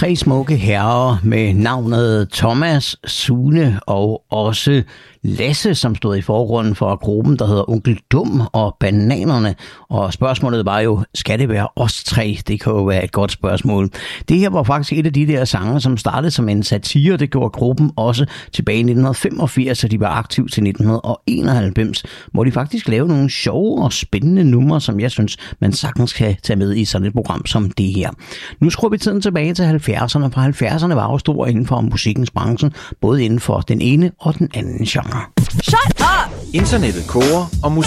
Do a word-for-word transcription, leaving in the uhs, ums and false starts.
Tre smukke herrer med navnet Thomas, Sune og også Lasse, som stod i forgrunden for gruppen, der hedder Onkel Dum og Bananerne. Og spørgsmålet var jo, skal det være os tre? Det kan jo være et godt spørgsmål. Det her var faktisk et af de der sange, som startede som en satire. Det gjorde gruppen også tilbage i nitten femogfirs, og de var aktive til nitten enoghalvfems, hvor de faktisk lavede nogle sjove og spændende numre, som jeg synes, man sagtens kan tage med i sådan et program som det her. Nu skruer vi tiden tilbage til halvfjerdserne, for halvfjerdserne var jo store inden for musikkens branchen, både inden for den ene og den anden genre. Shut up! Internettet koger og musik.